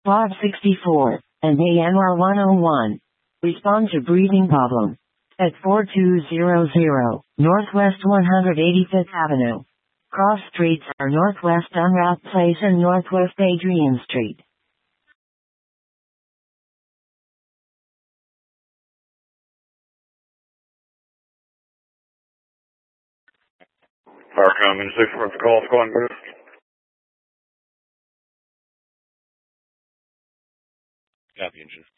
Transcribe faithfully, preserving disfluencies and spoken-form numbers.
Bob sixty-four, and A N R one oh one. Respond to breathing problem. At forty-two hundred Northwest one hundred eighty-fifth Avenue. Cross streets are Northwest Unwrap Place and Northwest Adrian Street. Fire Common six for the call squad group. Copy, engine.